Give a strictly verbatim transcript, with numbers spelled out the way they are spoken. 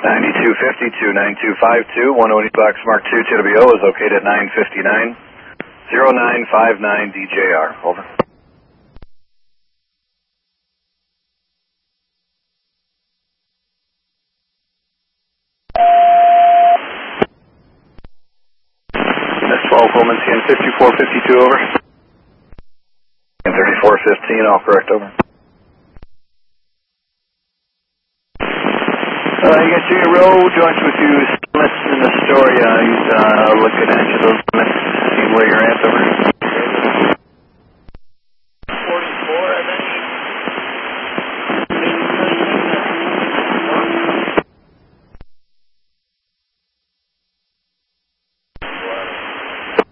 ninety-two fifty-two, ninety-two fifty-two, one oh eight Box Mark two T W O is located at nine fifty-nine, oh nine five nine D J R. Over. That's twelve Pullman C N fifty-four fifty-two, over. And thirty-four fifteen, all correct, over. Uh, you can see a row joins with you in the story. Uh, he's uh, looking at you, those limits, see where you're at, over.